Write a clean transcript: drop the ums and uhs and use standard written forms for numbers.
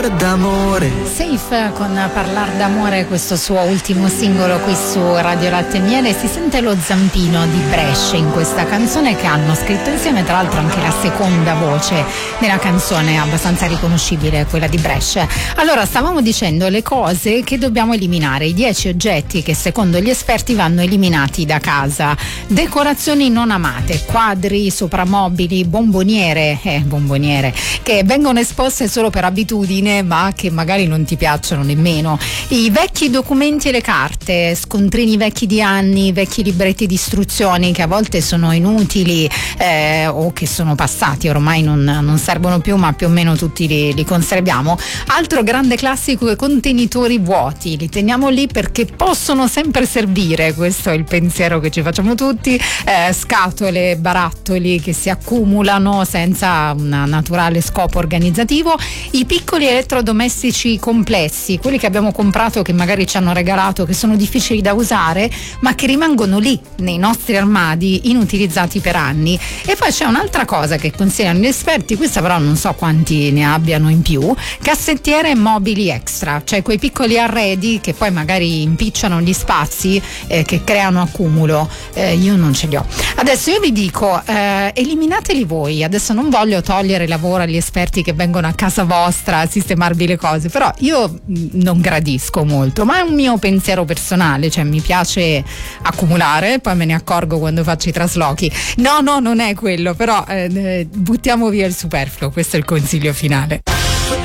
Parlar d'amore. Safe con Parlar d'amore, questo suo ultimo singolo qui su Radio Latte e Miele. Si sente lo zampino di Brescia in questa canzone, che hanno scritto insieme, tra l'altro anche la seconda voce della canzone è abbastanza riconoscibile, quella di Brescia. Allora, stavamo dicendo le cose che dobbiamo eliminare, i 10 oggetti che secondo gli esperti vanno eliminati da casa. Decorazioni non amate, quadri, soprammobili, bomboniere che vengono esposte solo per abitudine ma che magari non ti piacciono nemmeno, i vecchi documenti e le carte, scontrini vecchi di anni, vecchi libretti di istruzioni che a volte sono inutili o che sono passati, ormai non servono più, ma più o meno tutti li conserviamo. Altro grande classico, i contenitori vuoti, li teniamo lì perché possono sempre servire, questo è il pensiero che ci facciamo tutti. Scatole, barattoli che si accumulano senza un naturale scopo organizzativo, i piccoli elettrodomestici complessi, quelli che abbiamo comprato, che magari ci hanno regalato, che sono difficili da usare ma che rimangono lì nei nostri armadi inutilizzati per anni. E poi c'è un'altra cosa che consigliano gli esperti, questa però non so quanti ne abbiano in più: cassettiere e mobili extra, cioè quei piccoli arredi che poi magari impicciano gli spazi, che creano accumulo. Io non ce li ho. Adesso io vi dico, eliminateli voi. Adesso non voglio togliere lavoro agli esperti che vengono a casa vostra a sistemarvi le cose, però io non gradisco molto, ma è un mio pensiero personale, cioè mi piace accumulare, poi me ne accorgo quando faccio i traslochi. No, non è quello, però buttiamo via il superfluo, questo è il consiglio finale.